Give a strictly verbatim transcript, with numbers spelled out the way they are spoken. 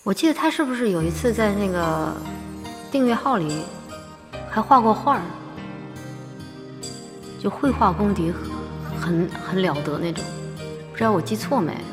我记得他是不是有一次在那个订阅号里还画过画儿，就绘画功底很很了得那种，不知道我记错没？